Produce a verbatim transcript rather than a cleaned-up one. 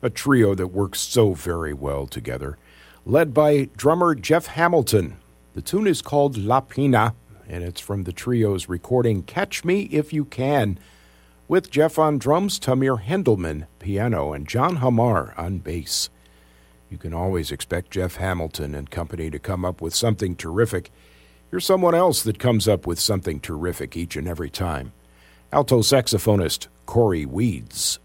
a trio that works so very well together, led by drummer Jeff Hamilton. The tune is called La Pina, and it's from the trio's recording Catch Me If You Can, with Jeff on drums, Tamir Hendelman piano, and John Hamar on bass. You can always expect Jeff Hamilton and company to come up with something terrific. Here's someone else that comes up with something terrific each and every time. Alto saxophonist Corey Weeds.